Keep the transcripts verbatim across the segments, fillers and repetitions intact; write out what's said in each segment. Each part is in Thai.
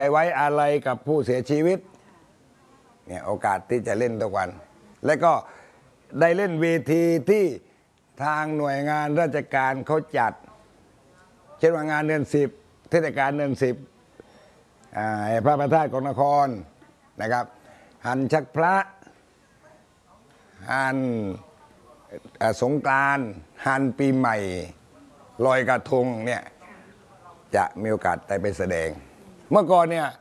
ไว้อาลัยกับผู้เสียชีวิตเนี่ยโอกาสที่จะเล่นทุกวันและก็ได้เล่นเวทีที่ทางหน่วยงานราชการเขาจัดเช่นว่างานเดือนสิบเทศกาลเดือนสิบพระประธาตุของนครนะครับหันชักพระหันสงกรานต์หันปีใหม่ลอยกระทงเนี่ยจะมีโอกาสได้ไปแสดงเมื่อก่อนเนี่ย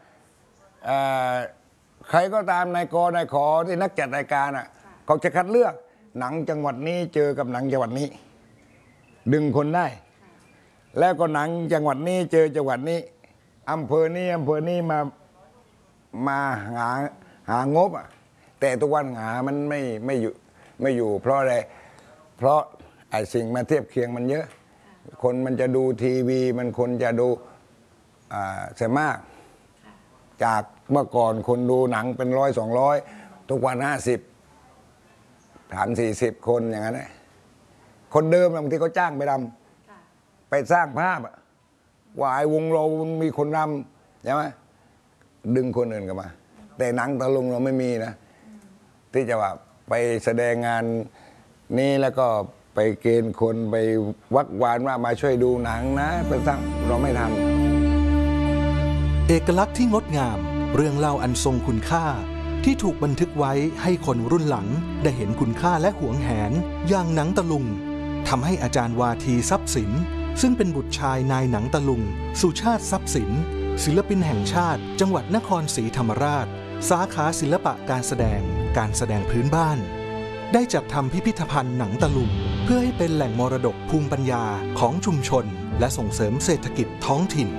ใครก็ตามนายกนายขอที่นักจัดรายการอ่ะเขาจะคัดเลือกหนังจังหวัดนี้เจอกับหนังจังหวัดนี้ดึงคนได้แล้วก็หนังจังหวัดนี้เจอจังหวัดนี้อำเภอนี้อำเภอนี้มามาหาหางบอ่ะแต่ทุกวันหามันไม่ไม่อยู่ไม่อยู่เพราะอะไรเพราะไอ้สิ่งมาเทียบเคียงมันเยอะคนมันจะดูทีวีมันคนจะดูอ่าเสียมากจากเมื่อก่อนคนดูหนังเป็นร้อยสองร้อยทุกวันห้าสิบฐานสี่สิบคนอย่างนั้นคนเดิมบางทีเขาจ้างไปรำไปสร้างภาพว่าไอ้วงเรามีคนรำใช่ไหมดึงคนอื่นกันมาแต่หนังตะลุงเราไม่มีนะที่จะว่าไปแสดงงานนี้แล้วก็ไปเกณฑ์คนไปวักวานว่ามาช่วยดูหนังนะเป็นสร้างเราไม่ทำเอกลักษณ์ที่งดงามเรื่องเล่าอันทรงคุณค่าที่ถูกบันทึกไว้ให้คนรุ่นหลังได้เห็นคุณค่าและหวงแหนอย่างหนังตะลุงทำให้อาจารย์วาทีทรัพย์สินซึ่งเป็นบุตรชายนายหนังตะลุงสุชาติทรัพย์สินศิลปินแห่งชาติจังหวัดนครศรีธรรมราชสาขาศิลปะการแสดงการแสดงพื้นบ้านได้จัดทำพิพิธภัณฑ์หนังตะลุงเพื่อให้เป็นแหล่งมรดกภูมิปัญญาของชุมชนและส่งเสริมเศรษฐกิจท้องถิ่น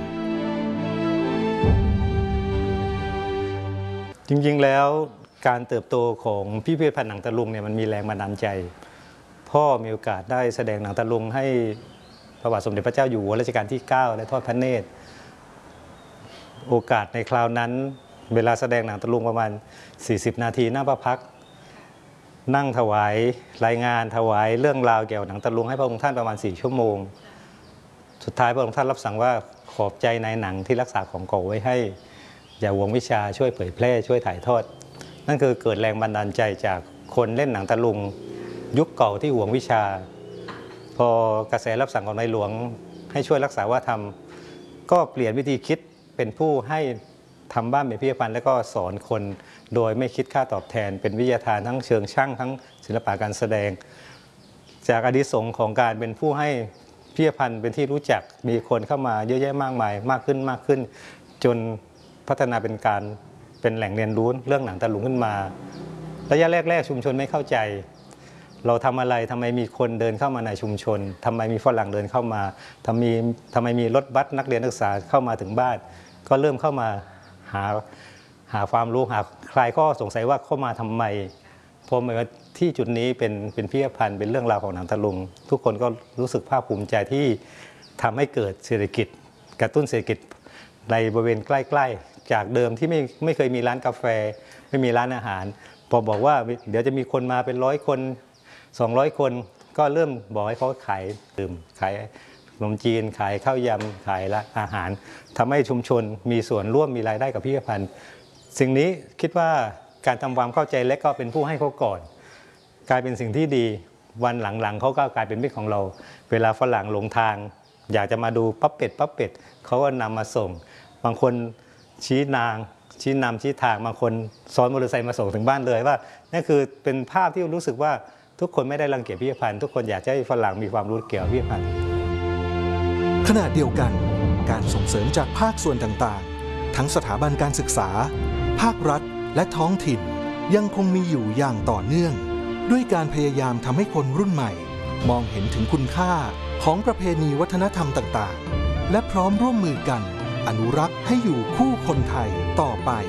จริงๆแล้วการเติบโตของพิพิธภัณฑ์หนังตะลุงเนี่ยมันมีแรงบันดาลใจพ่อมีโอกาสได้แสดงหนังตะลุงให้พระบาทสมเด็จพระเจ้าอยู่หัวรัชกาลที่เก้าและทอดพระเนตรโอกาสในคราวนั้นเวลาแสดงหนังตะลุงประมาณสี่สิบนาทีหน้าพระพักตร์นั่งถวายรายงานถวายเรื่องราวเกี่ยวกับหนังตะลุงให้พระองค์ท่านประมาณสี่ชั่วโมงสุดท้ายพระองค์ท่านรับสั่งว่าขอบใจนายหนังที่รักษาของเก่าไว้ให้อย่าหวงวิชาช่วยเผยแพร่ช่วยถ่ายทอดนั่นคือเกิดแรงบันดาลใจจากคนเล่นหนังตะลุงยุคเก่าที่หวงวิชาพอกระแสรับสั่งของในหลวงให้ช่วยรักษาวัฒนธรรมก็เปลี่ยนวิธีคิดเป็นผู้ให้ทำบ้านเป็นพิพิธภัณฑ์แล้วก็สอนคนโดยไม่คิดค่าตอบแทนเป็นวิทยาทานทั้งเชิงช่างทั้งศิลปะการแสดงจากอดีตสงฆ์ของการเป็นผู้ให้พิพิธภัณฑ์เป็นที่รู้จักมีคนเข้ามาเยอะแยะมากมายมากขึ้นมากขึ้นจนพัฒนาเป็นการเป็นแหล่งเรียนรู้เรื่องหนังตะลุงขึ้นมาระยะแรกๆชุมชนไม่เข้าใจเราทำอะไรทำไมมีคนเดินเข้ามาในชุมชนทำไมมีฝรั่งเดินเข้ามาทำไมทำไมมีรถบัสนักเรียนนักศึกษาเข้ามาถึงบ้านก็เริ่มเข้ามาหาหาความรู้หาคลายข้อสงสัยว่าเข้ามาทำไมพอมาที่จุดนี้เป็นเป็นพิพิธภัณฑ์เป็นเรื่องราวของหนังตะลุงทุกคนก็รู้สึกภาคภูมิใจที่ทำให้เกิดเศรษฐกิจกระตุ้นเศรษฐกิจในบริเวณใกล้ๆจากเดิมที่ไม่ไม่เคยมีร้านกาแฟไม่มีร้านอาหารพอบอกว่าเดี๋ยวจะมีคนมาเป็นร้อยคนสองร้อยคนก็เริ่มบอกให้เขาขายดื่มขายขนมจีนขายข้าวยำขายละอาหารทำให้ชุมชนมีส่วนร่วมมีรายได้กับพิพิธภัณฑ์สิ่งนี้คิดว่าการทำความเข้าใจและก็เป็นผู้ให้เขาก่อนกลายเป็นสิ่งที่ดีวันหลังๆเขาก็กลายเป็นมิตรของเราเวลาฝรั่งหลงทางอยากจะมาดูปั๊บเป็ดปั๊บเป็ดเขาก็นำมาส่งบางคนชี้นางชี้นำชี้ทางบางคนซ้อนมอเตอร์ไซค์มาส่งถึงบ้านเลยว่านั่นคือเป็นภาพที่รู้สึกว่าทุกคนไม่ได้รังเกียจพิพิธภัณฑ์ทุกคนอยากให้ฝรั่งมีความรู้เกี่ยวกับพิพิธภัณฑ์ขณะเดียวกันการส่งเสริมจากภาคส่วนต่างๆทั้งสถาบันการศึกษาภาครัฐและท้องถิ่นยังคงมีอยู่อย่างต่อเนื่องด้วยการพยายามทำให้คนรุ่นใหม่มองเห็นถึงคุณค่าของประเพณีวัฒนธรรมต่างๆและพร้อมร่วมมือกันอนุรักษ์ให้อยู่คู่คนไทยต่อไป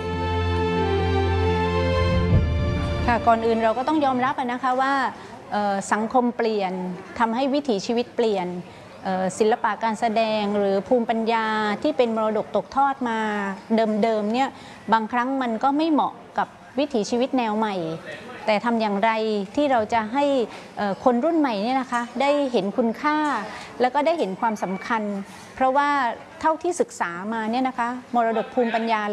ค่ะก่อนอื่นเราก็ต้องยอมรับนะคะว่าสังคมเปลี่ยนทำให้วิถีชีวิตเปลี่ยนศิลปะการแสดงหรือภูมิปัญญาที่เป็นมรดกตกทอดมาเดิมๆเนี่ยบางครั้งมันก็ไม่เหมาะกับวิถีชีวิตแนวใหม่แต่ทำอย่างไรที่เราจะให้คนรุ่นใหม่เนี่ยนะคะได้เห็นคุณค่าแล้วก็ได้เห็นความสำคัญเพราะว่าเท่าที่ศึกษามาเนี่ยนะคะมรดกภูมิปัญญา